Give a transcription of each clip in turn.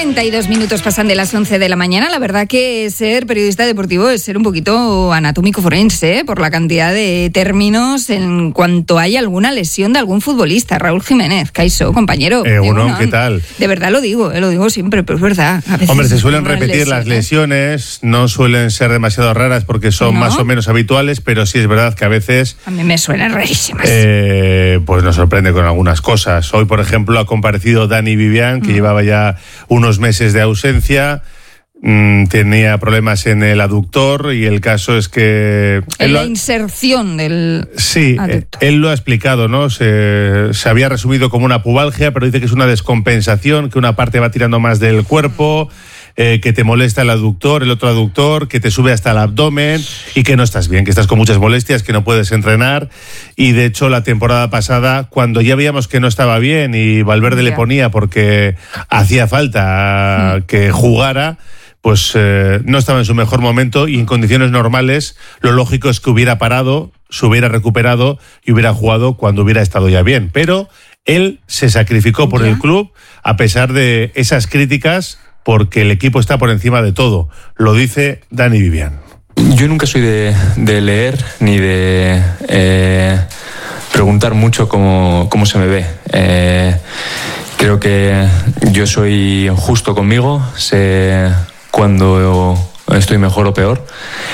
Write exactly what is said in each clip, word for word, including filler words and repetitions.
cuarenta y dos minutos pasan de las once de la mañana. La verdad que ser periodista deportivo es ser un poquito anatómico forense, ¿eh? Por la cantidad de términos en cuanto hay alguna lesión de algún futbolista. Raúl Jiménez, Kaixo, compañero. Eh, bueno, ¿qué tal? De verdad lo digo, eh, lo digo siempre, pero es verdad. A veces Hombre, se suelen repetir lesiones. Las lesiones, no suelen ser demasiado raras porque son ¿No? más o menos habituales, pero sí es verdad que a veces... A mí me suenan rarísimas. Eh, pues nos sorprende con algunas cosas. Hoy, por ejemplo, ha comparecido Dani Vivian, que mm. llevaba ya unos meses de ausencia, mmm, tenía problemas en el aductor y el caso es que... En la inserción del Sí, aductor. Él lo ha explicado, ¿no? Se, se había resumido como una pubalgia, pero dice que es una descompensación, que una parte va tirando más del cuerpo, eh, que te molesta el aductor, el otro aductor, que te sube hasta el abdomen y que no estás bien, que estás con muchas molestias, que no puedes entrenar. Y de hecho la temporada pasada, cuando ya veíamos que no estaba bien y Valverde yeah. le ponía porque hacía falta mm. que jugara, pues eh, no estaba en su mejor momento y en condiciones normales lo lógico es que hubiera parado, se hubiera recuperado y hubiera jugado cuando hubiera estado ya bien. Pero él se sacrificó por yeah. el club a pesar de esas críticas porque el equipo está por encima de todo. Lo dice Dani Vivian. Yo nunca soy de, de leer ni de eh, preguntar mucho cómo, cómo se me ve. Eh, creo que yo soy justo conmigo, sé cuando estoy mejor o peor.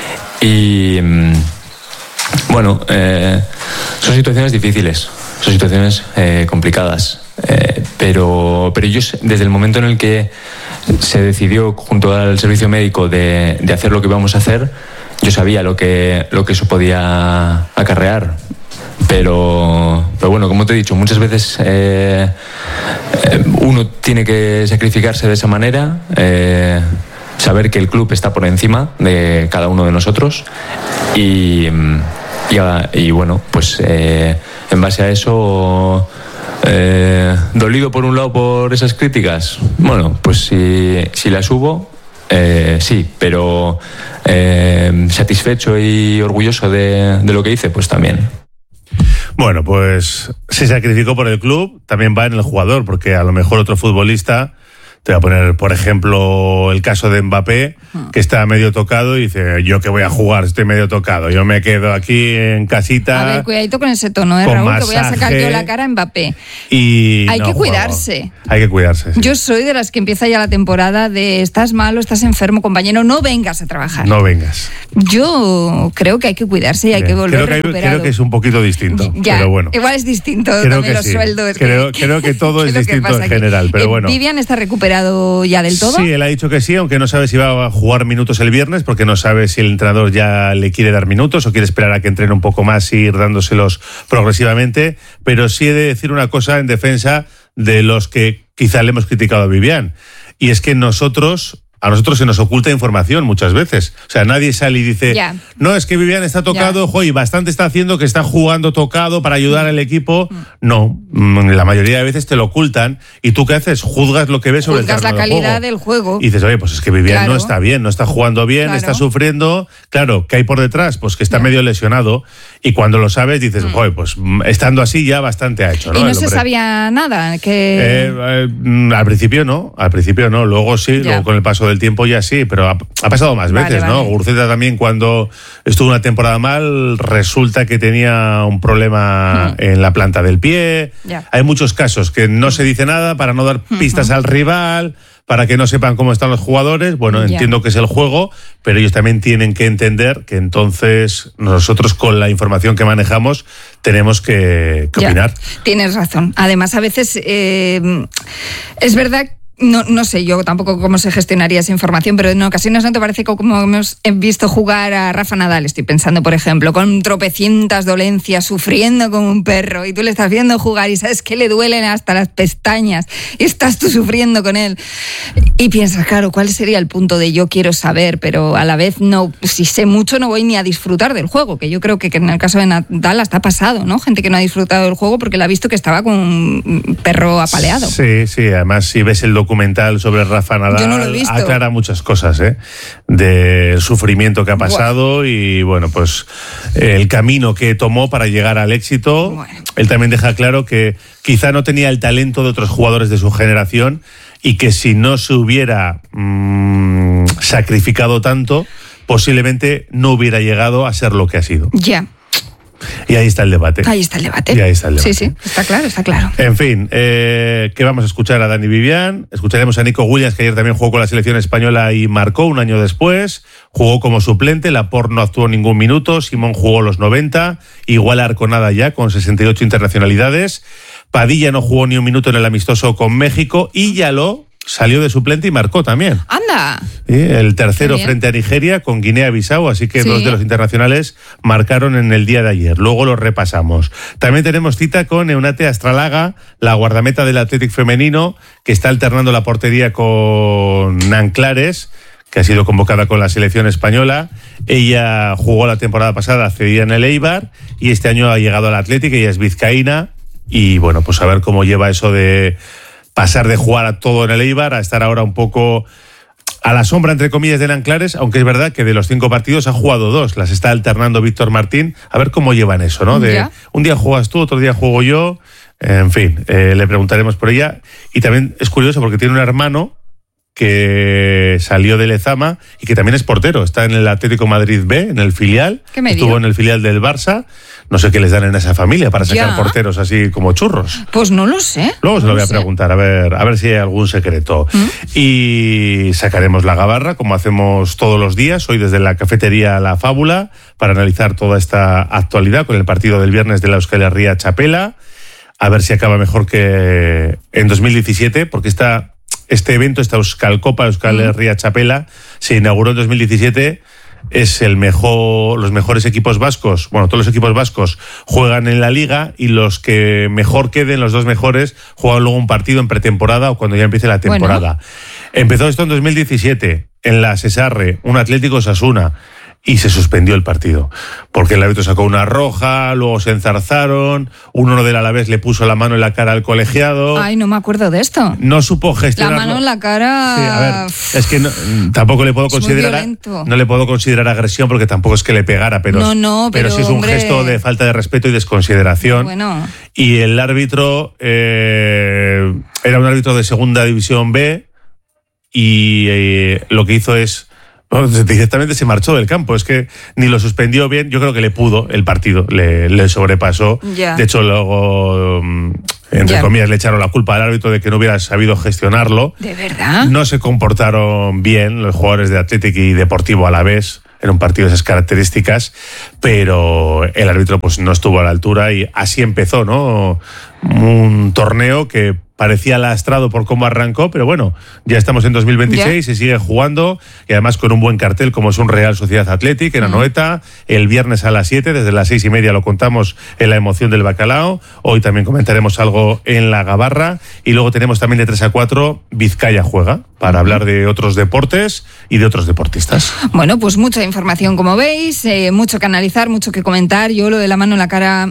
Y bueno, eh, son situaciones difíciles, son situaciones eh, complicadas. Eh, pero, pero yo desde el momento en el que se decidió junto al servicio médico de, de hacer lo que íbamos a hacer, yo sabía lo que, lo que eso podía acarrear. Pero, pero bueno, como te he dicho, muchas veces eh, uno tiene que sacrificarse de esa manera, eh, saber que el club está por encima de cada uno de nosotros y, y, y bueno, pues eh, en base a eso... Eh, ¿Dolido por un lado por esas críticas? Bueno, pues si, si las hubo, eh, sí, pero eh, satisfecho y orgulloso de, de lo que hice, pues también. Bueno, pues se sacrificó por el club, también va en el jugador, porque a lo mejor otro futbolista... Te voy a poner, por ejemplo, el caso de Mbappé, que está medio tocado y dice, yo que voy a jugar, estoy medio tocado, yo me quedo aquí en casita. A ver, cuidadito con ese tono, ¿eh, Raúl? Masaje, que voy a sacar yo la cara a Mbappé. Y Hay no, que cuidarse. Juego. Hay que cuidarse. Sí. Yo soy de las que empieza ya la temporada de estás malo, estás enfermo, compañero, no vengas a trabajar. No vengas. Yo creo que hay que cuidarse y hay Bien. que volver creo que hay, recuperado. Creo que es un poquito distinto, ya, pero bueno. Igual es distinto creo también los sí. sueldos. Creo, que, creo que todo es distinto en aquí. general, pero eh, bueno. ¿Vivian está recuperado ya del todo? Sí, él ha dicho que sí, aunque no sabe si va a jugar minutos el viernes, porque no sabe si el entrenador ya le quiere dar minutos o quiere esperar a que entrene un poco más y ir dándoselos progresivamente, pero sí he de decir una cosa en defensa de los que quizá le hemos criticado a Vivian, y es que nosotros... A nosotros se nos oculta información muchas veces. O sea, nadie sale y dice, yeah. no, es que Vivian está tocado, yeah. jo, y bastante está haciendo que está jugando tocado para ayudar al equipo. No, la mayoría de veces te lo ocultan. ¿Y tú qué haces? Juzgas lo que ves sobre Juzgas el terreno la calidad juego. del juego. Y dices, oye, pues es que Vivian claro. no está bien, no está jugando bien, claro. está sufriendo. Claro, ¿qué hay por detrás? Pues que está yeah. medio lesionado. Y cuando lo sabes dices, mm. joder, pues estando así ya bastante ha hecho, ¿no? Y no se sabía nada. Que... Eh, eh, al principio no, al principio no. Luego sí, yeah. luego con el paso del tiempo ya sí. Pero ha, ha pasado más veces, vale, ¿no? Vale. Gurceta también, cuando estuvo una temporada mal, resulta que tenía un problema mm. en la planta del pie. Yeah. Hay muchos casos que no se dice nada para no dar pistas mm-hmm. al rival, para que no sepan cómo están los jugadores. Bueno, yeah. entiendo que es el juego, pero ellos también tienen que entender que entonces nosotros con la información que manejamos tenemos que, que yeah. opinar. Tienes razón. Además, a veces eh, es verdad que No, no sé yo tampoco cómo se gestionaría esa información, pero en ocasiones no te parece que como hemos visto jugar a Rafa Nadal, estoy pensando, por ejemplo, con tropecientas dolencias, sufriendo como un perro, y tú le estás viendo jugar y sabes que le duelen hasta las pestañas y estás tú sufriendo con él y piensas, claro, ¿cuál sería el punto de yo quiero saber? Pero a la vez no, si sé mucho no voy ni a disfrutar del juego, que yo creo que, que en el caso de Nadal hasta ha pasado, ¿no? Gente que no ha disfrutado del juego porque le ha visto que estaba con un perro apaleado. Sí, sí, además si ves el documento documental sobre Rafa Nadal. Yo no lo he visto. Aclara muchas cosas, ¿eh? Del sufrimiento que ha pasado. Buah. Y bueno, pues el camino que tomó para llegar al éxito. Bueno. Él también deja claro que quizá no tenía el talento de otros jugadores de su generación y que si no se hubiera mmm, sacrificado tanto, posiblemente no hubiera llegado a ser lo que ha sido. Ya. Yeah. Y ahí está el debate. Ahí está el debate. Y ahí está el debate. Sí, sí, está claro, está claro. En fin, eh, que vamos a escuchar a Dani Vivian, escucharemos a Nico Williams, que ayer también jugó con la selección española y marcó un año después, jugó como suplente, Laporte no actuó ningún minuto, Simón jugó los noventa, igual Arconada ya con sesenta y ocho internacionalidades, Padilla no jugó ni un minuto en el amistoso con México y Yaló salió de suplente y marcó también. ¡Anda! ¿Sí? El tercero frente a Nigeria con Guinea-Bissau, así que sí. Dos de los internacionales marcaron en el día de ayer. Luego los repasamos. También tenemos cita con Eunate Astralaga, la guardameta del Athletic femenino, que está alternando la portería con Nanclares, que ha sido convocada con la selección española. Ella jugó la temporada pasada, cedida en el Eibar, y este año ha llegado al Athletic, ella es vizcaína, y bueno, pues a ver cómo lleva eso de pasar de jugar a todo en el Eibar a estar ahora un poco a la sombra, entre comillas, de Nanclares, aunque es verdad que de los cinco partidos ha jugado dos, las está alternando Víctor Martín, a ver cómo llevan eso, ¿no? De ¿Ya? Un día juegas tú, otro día juego yo, en fin, eh, le preguntaremos por ella. Y también es curioso porque tiene un hermano que salió de Lezama y que también es portero, está en el Atlético Madrid B, en el filial, estuvo en el filial del Barça. No sé qué les dan en esa familia para sacar ¿Ya? porteros así como churros. Pues no lo sé. Luego se lo no voy a sé. preguntar, a ver, a ver si hay algún secreto. ¿Mm? Y sacaremos la gabarra, como hacemos todos los días, hoy desde la cafetería La Fábula, para analizar toda esta actualidad con el partido del viernes de la Euskal Herria Txapela. A ver si acaba mejor que en dos mil diecisiete, porque esta, este evento, esta Euskal Copa, Euskal Herria Txapela, se inauguró en dos mil diecisiete. Es el mejor, los mejores equipos vascos, bueno, todos los equipos vascos juegan en la liga y los que mejor queden, los dos mejores, juegan luego un partido en pretemporada o cuando ya empiece la temporada. Bueno. Empezó esto en dos mil diecisiete, en la Sesarre, un Atlético Osasuna, y se suspendió el partido, porque el árbitro sacó una roja, luego se enzarzaron, uno del Alavés le puso la mano en la cara al colegiado. Ay, no me acuerdo de esto. No supo gestionarlo. La mano en la cara... Sí, a ver, es que no, tampoco le puedo es considerar... No le puedo considerar agresión porque tampoco es que le pegara, pero, no, no, pero, pero sí es un hombre... gesto de falta de respeto y desconsideración. Bueno. Y el árbitro eh, era un árbitro de Segunda División B y eh, lo que hizo es... Bueno, directamente se marchó del campo, es que ni lo suspendió bien, yo creo que le pudo el partido, le, le sobrepasó. Ya. De hecho, luego, entre ya. comillas, le echaron la culpa al árbitro de que no hubiera sabido gestionarlo. ¿De verdad? No se comportaron bien los jugadores de Athletic y Deportivo Alavés en un partido de esas características, pero el árbitro pues no estuvo a la altura y así empezó, ¿no? Un torneo que parecía lastrado por cómo arrancó, pero bueno, ya estamos en dos mil veintiséis, ¿Ya? Se sigue jugando y además con un buen cartel como es un Real Sociedad Athletic en Anoeta, mm. el viernes a las siete, desde las seis y media lo contamos en La Emoción del Bacalao, hoy también comentaremos algo en La Gabarra y luego tenemos también de tres a cuatro Vizcaya Juega, para hablar de otros deportes y de otros deportistas. Bueno, pues mucha información como veis, eh, mucho que analizar, mucho que comentar, yo lo de la mano en la cara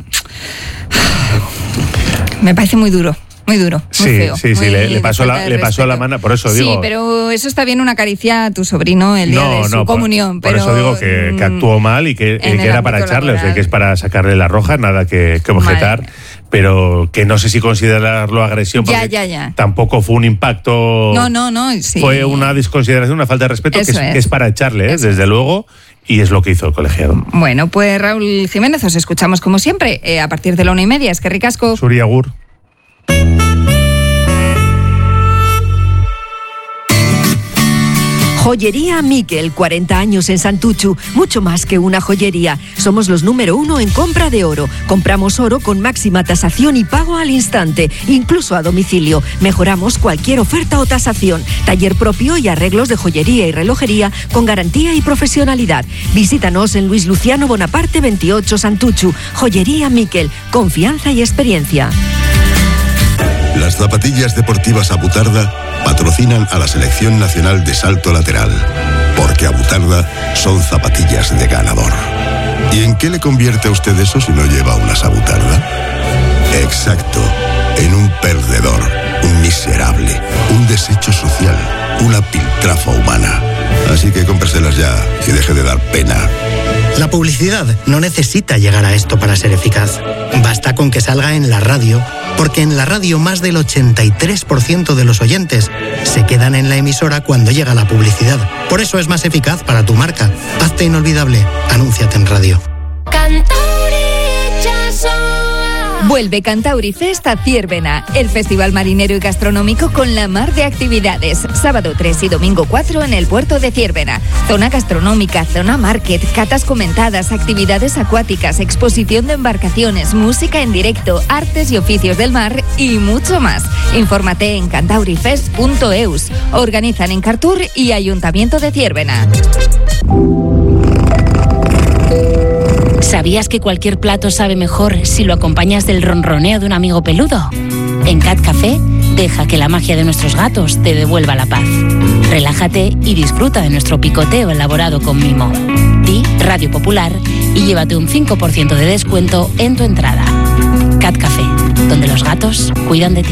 me parece muy duro. Muy duro, muy sí, feo. Sí, sí, sí, le, le pasó, la, le pasó la mano, por eso digo... Sí, pero eso está bien, una caricia a tu sobrino el día no, de su no, comunión. Por, pero, por eso digo que, que actuó mal y que, que era para echarle, laboral. O sea, que es para sacarle la roja, nada que, que objetar, Madre. Pero que no sé si considerarlo agresión, porque ya, ya, ya. tampoco fue un impacto... No, no, no, sí. Fue una desconsideración, una falta de respeto, que es, es. que es para echarle, ¿eh? Desde luego... Y es lo que hizo el colegiado. Bueno, pues Raúl Jiménez, os escuchamos como siempre, eh, a partir de la una y media. Es que ricasco. Suri agur. Joyería Miquel, cuarenta años en Santuchu, mucho más que una joyería. Somos los número uno en compra de oro. Compramos oro con máxima tasación y pago al instante, incluso a domicilio. Mejoramos cualquier oferta o tasación. Taller propio y arreglos de joyería y relojería con garantía y profesionalidad. Visítanos en Luis Luciano Bonaparte veintiocho Santuchu. Joyería Miquel, confianza y experiencia. Las zapatillas deportivas Abutarda patrocinan a la Selección Nacional de Salto Lateral, porque Abutarda son zapatillas de ganador. ¿Y en qué le convierte a usted eso si no lleva unas Abutarda? Exacto, en un perdedor, un miserable, un desecho ya y deje de dar pena. La publicidad no necesita llegar a esto para ser eficaz. Basta con que salga en la radio, porque en la radio más del ochenta y tres por ciento de los oyentes se quedan en la emisora cuando llega la publicidad. Por eso es más eficaz para tu marca. Hazte inolvidable. Anúnciate en radio. Vuelve Cantauri Fest a Ziérbena, el festival marinero y gastronómico con la mar de actividades. Sábado tres y domingo cuatro en el puerto de Ziérbena. Zona gastronómica, zona market, catas comentadas, actividades acuáticas, exposición de embarcaciones, música en directo, artes y oficios del mar y mucho más. Infórmate en cantaurifest punto eus. Organizan en Cartur y Ayuntamiento de Ziérbena. ¿Sabías que cualquier plato sabe mejor si lo acompañas del ronroneo de un amigo peludo? En Cat Café, deja que la magia de nuestros gatos te devuelva la paz. Relájate y disfruta de nuestro picoteo elaborado con mimo. Di Radio Popular y llévate un cinco por ciento de descuento en tu entrada. Cat Café, donde los gatos cuidan de ti.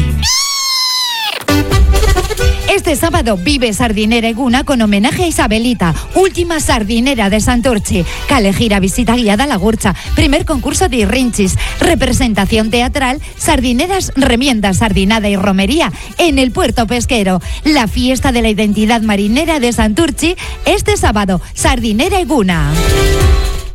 Este sábado vive Sardinera Eguna con homenaje a Isabelita, última sardinera de Santurchi. Cale gira visita guiada a la Gurcha, primer concurso de Irrinchis, representación teatral, sardineras, remiendas, sardinada y romería en el puerto pesquero. La fiesta de la identidad marinera de Santurchi este sábado, Sardinera Eguna.